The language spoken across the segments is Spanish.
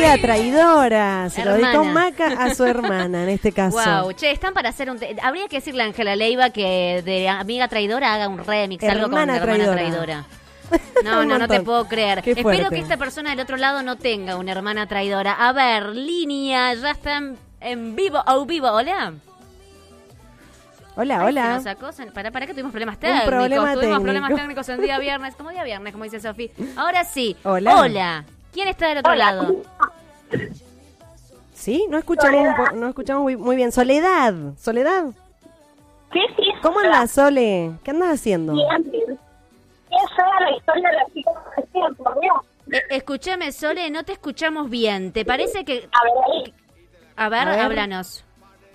amiga traidora. Se lo dedicó Hermana. Maca a su hermana, en este caso. Wow, che, están para hacer habría que decirle a Ángela Leiva que de amiga traidora haga un remix, algo con Hermana hermana traidora. traidora. No, Un no te montón. puedo creer. Qué Espero fuerte. que esta persona del otro lado no tenga una hermana traidora. A ver, línea, ya están en vivo, au vivo, hola. Hola, Ay, hola. se nos sacó, para que tuvimos problemas técnicos. problema Tuvimos técnico. problemas técnicos en día viernes, como dice Sofi. Ahora sí. Hola. Hola. ¿Quién está del otro lado? ¿Sí? No escuchamos, no escuchamos muy bien. Soledad. Soledad. Sí, sí. ¿Cómo andás, Sole? ¿Qué andas haciendo? Bien, bien. Esa era la historia de la chica que decía, por Dios. Escúchame, Sole, no te escuchamos bien. ¿Te parece que...? A ver, ahí. A ver, A ver. háblanos.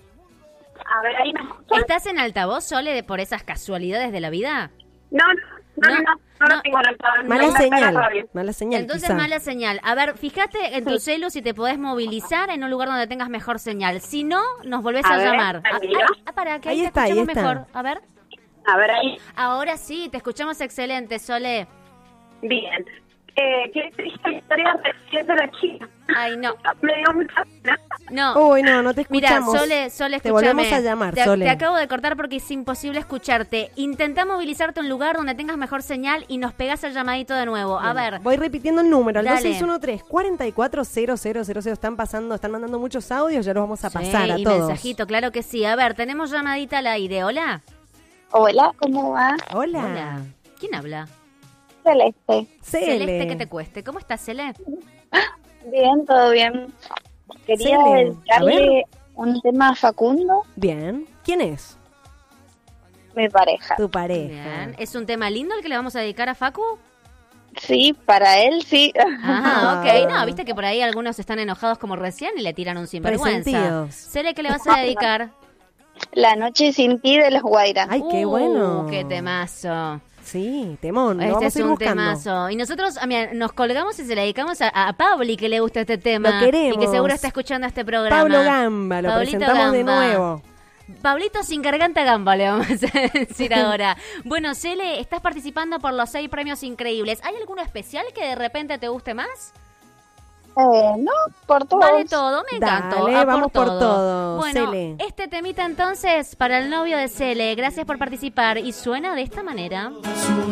A ver, ahí me escuchan. ¿Estás en altavoz, Sole, por esas casualidades de la vida? No No. tengo nada. Mala señal. Mala señal, Entonces, quizá. mala señal. A ver, fíjate en tu celu si te podés movilizar en un lugar donde tengas mejor señal. Si no, nos volvés a A ver, llamar. tranquila. Para que Ahí ahí está, te ahí escuchamos está. mejor. A ver. A ver, ahí. Ahora sí, te escuchamos excelente, Sole. Bien. Qué triste historia recién de la chica. Ay, no. Me dio mucha pena. No. Uy, no te Mira, escuchamos. Sole, Te escúchame. volvemos a llamar, Sole. Te acabo de cortar porque es imposible escucharte. Intentá movilizarte a un lugar donde tengas mejor señal y nos pegás el llamadito de nuevo. A ver. Voy repitiendo el número, al Dale. 2613-440000. Están mandando muchos audios, ya los vamos a pasar Sí, a y todos. mensajito, claro que sí. A ver, tenemos llamadita al aire. Hola. Hola, ¿cómo va? Hola. Hola. ¿Quién habla? Celeste. Celeste, que te cueste. ¿Cómo estás, Cele? Bien, todo bien. Quería Cele, a dedicarle un tema a Facundo, Bien. ¿Quién es? mi pareja. Tu pareja. Bien. ¿Es un tema lindo el que le vamos a dedicar a Facu? Sí, para él sí. Ah, ok. No, viste que por ahí algunos están enojados como recién y le tiran un sinvergüenza. Presentidos. Cele, ¿qué le vas a dedicar? La noche sin ti de los Guaira. Ay, qué bueno. Qué temazo. Sí, temón. Lo Este vamos es a ir un buscando. temazo. Y nosotros, mira, nos colgamos y se le dedicamos a Pauli, que le gusta este tema. Lo queremos. Y que seguro está escuchando este programa. Pablo Gamba, lo Pablito presentamos de Gamba. nuevo. Pablito sin garganta gamba, le vamos a decir ahora. Bueno, Cele, estás participando por los 6 premios increíbles. ¿Hay alguno especial que de repente te guste más? No, por todos. Vale todo, me encantó. Dale, A vamos por todo, Bueno, Cele. este temita entonces para el novio de Cele. Gracias por participar. Y suena de esta manera.